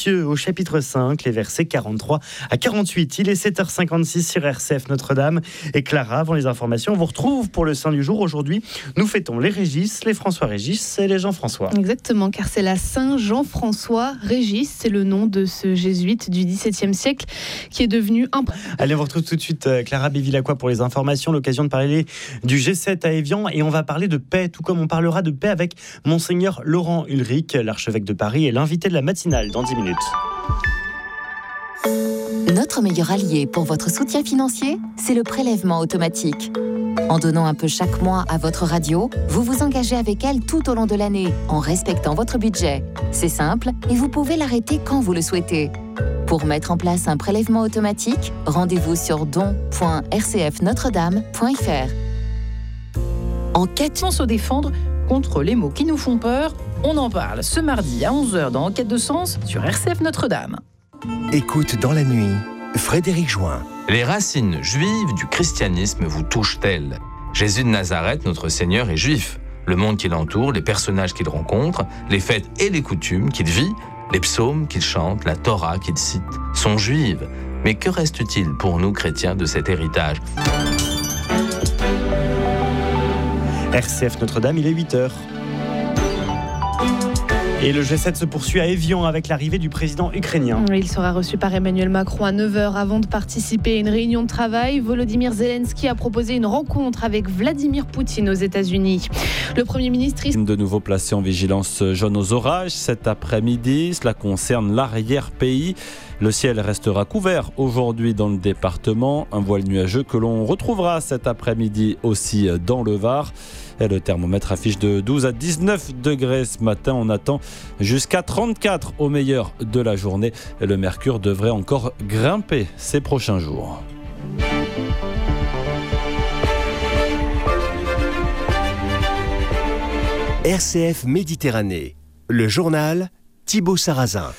Au chapitre 5, les versets 43 à 48. Il est 7h56 sur RCF Notre-Dame. Et Clara, avant les informations, on vous retrouve pour le Saint du jour. Aujourd'hui, nous fêtons les Régis, les François-Régis et les Jean-François. Exactement, car c'est la Saint Jean-François Régis. C'est le nom de ce jésuite du XVIIe siècle qui est devenu un... Allez, on vous retrouve tout de suite Clara Bévilacqua pour les informations. L'occasion de parler du G7 à Évian. Et on va parler de paix, tout comme on parlera de paix avec Monseigneur Laurent Ulrich, l'archevêque de Paris et l'invité de la matinale dans 10 minutes. Notre meilleur allié pour votre soutien financier, c'est le prélèvement automatique. En donnant un peu chaque mois à votre radio, vous vous engagez avec elle tout au long de l'année, en respectant votre budget. C'est simple et vous pouvez l'arrêter quand vous le souhaitez. Pour mettre en place un prélèvement automatique, rendez-vous sur don.rcfnotredame.fr. Enquête sans se défendre contre les mots qui nous font peur. On en parle ce mardi à 11h dans Enquête de sens sur RCF Notre-Dame. Écoute dans la nuit, Frédéric Join. Les racines juives du christianisme vous touchent-elles ? Jésus de Nazareth, notre Seigneur, est juif. Le monde qui l'entoure, les personnages qu'il rencontre, les fêtes et les coutumes qu'il vit, les psaumes qu'il chante, la Torah qu'il cite, sont juives. Mais que reste-t-il pour nous chrétiens de cet héritage ? RCF Notre-Dame, il est 8h. Et le G7 se poursuit à Évian avec l'arrivée du président ukrainien. Il sera reçu par Emmanuel Macron à 9h avant de participer à une réunion de travail. Volodymyr Zelensky a proposé une rencontre avec Vladimir Poutine aux États-Unis. Le Premier ministre... De nouveau placé en vigilance jaune aux orages cet après-midi. Cela concerne l'arrière-pays. Le ciel restera couvert aujourd'hui dans le département. Un voile nuageux que l'on retrouvera cet après-midi aussi dans le Var. Et le thermomètre affiche de 12 à 19 degrés ce matin. On attend jusqu'à 34 au meilleur de la journée. Et le mercure devrait encore grimper ces prochains jours. RCF Méditerranée, le journal Thibaut Sarrazin.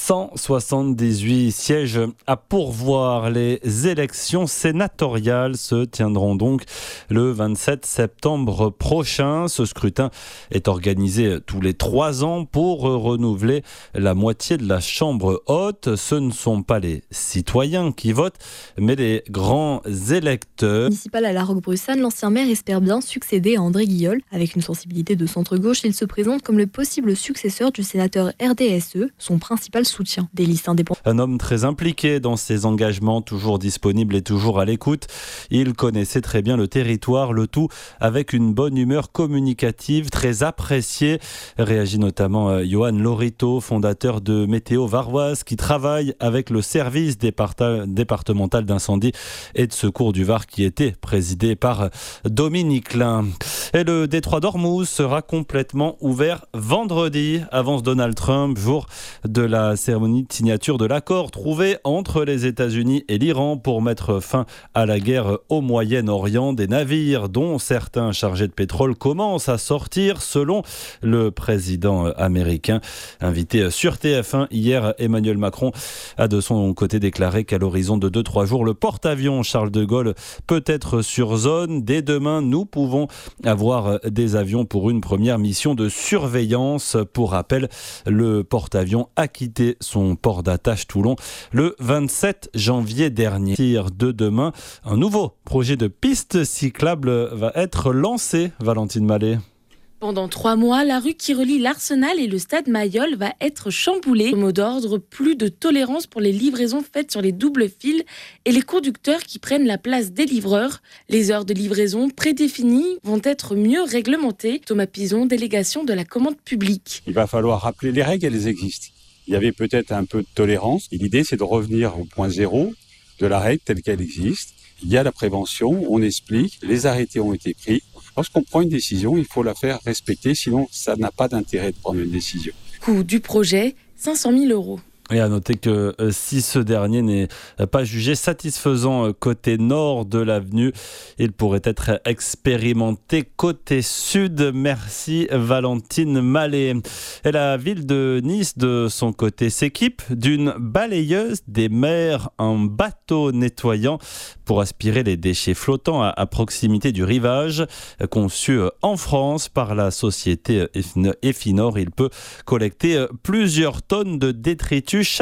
178 sièges à pourvoir. Les élections sénatoriales se tiendront donc le 27 septembre prochain. Ce scrutin est organisé tous les 3 ans pour renouveler la moitié de la Chambre haute. Ce ne sont pas les citoyens qui votent, mais les grands électeurs. Municipal à La Roque-Brussanne, l'ancien maire espère bien succéder à André Guillol. Avec une sensibilité de centre-gauche, il se présente comme le possible successeur du sénateur RDSE, son principal soutien. Des listes indépendantes. Un homme très impliqué dans ses engagements, toujours disponible et toujours à l'écoute. Il connaissait très bien le territoire, le tout avec une bonne humeur communicative, très appréciée. Réagit notamment Johan Lorito, fondateur de Météo Varoise, qui travaille avec le service départemental d'incendie et de secours du Var, qui était présidé par Dominique Lin. Et le détroit d'Ormuz sera complètement ouvert vendredi, avance Donald Trump, jour de la cérémonie de signature de l'accord trouvé entre les États-Unis et l'Iran pour mettre fin à la guerre au Moyen-Orient. Des navires, dont certains chargés de pétrole, commencent à sortir selon le président américain. Invité sur TF1 hier, Emmanuel Macron a de son côté déclaré qu'à l'horizon de 2-3 jours, le porte-avions Charles de Gaulle peut être sur zone. Dès demain, nous pouvons avoir des avions pour une première mission de surveillance. Pour rappel, le porte-avions a quitté son port d'attache Toulon le 27 janvier dernier. De demain, un nouveau projet de piste cyclable va être lancé, Valentine Mallet. Pendant 3 mois, la rue qui relie l'Arsenal et le stade Mayol va être chamboulée. Au mot d'ordre, plus de tolérance pour les livraisons faites sur les doubles fils et les conducteurs qui prennent la place des livreurs. Les heures de livraison prédéfinies vont être mieux réglementées. Thomas Pison, délégation de la commande publique. Il va falloir rappeler les règles, elles existent. Il y avait peut-être un peu de tolérance. Et l'idée, c'est de revenir au point zéro de la règle telle qu'elle existe. Il y a la prévention, on explique, les arrêtés ont été pris. Lorsqu'on prend une décision, il faut la faire respecter, sinon ça n'a pas d'intérêt de prendre une décision. Coût du projet, 500 000 €. Et à noter que si ce dernier n'est pas jugé satisfaisant côté nord de l'avenue, il pourrait être expérimenté côté sud. Merci Valentine Mallet. Et la ville de Nice, de son côté, s'équipe d'une balayeuse des mers, un bateau nettoyant pour aspirer les déchets flottants à proximité du rivage. Conçu en France par la société Efinor, il peut collecter plusieurs tonnes de détritus chaque